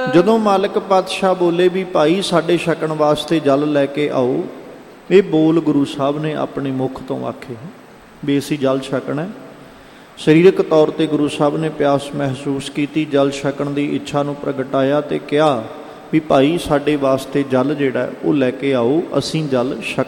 ਜਦੋਂ ਮਾਲਕ ਪਾਤਸ਼ਾਹ ਬੋਲੇ ਵੀ ਭਾਈ ਸਾਡੇ ਛਕਣ ਵਾਸਤੇ ਜਲ ਲੈ ਕੇ ਆਓ, ਇਹ ਬੋਲ ਗੁਰੂ ਸਾਹਿਬ ਨੇ ਆਪਣੇ ਮੁੱਖ ਤੋਂ ਆਖੇ ਵੀ ਅਸੀਂ ਜਲ ਛਕਣਾ। ਸਰੀਰਕ ਤੌਰ 'ਤੇ ਗੁਰੂ ਸਾਹਿਬ ਨੇ ਪਿਆਸ ਮਹਿਸੂਸ ਕੀਤੀ, ਜਲ ਛਕਣ ਦੀ ਇੱਛਾ ਨੂੰ ਪ੍ਰਗਟਾਇਆ ਅਤੇ ਕਿਹਾ ਵੀ ਭਾਈ ਸਾਡੇ ਵਾਸਤੇ ਜਲ ਜਿਹੜਾ ਉਹ ਲੈ ਕੇ ਆਓ, ਅਸੀਂ ਜਲ ਛਕ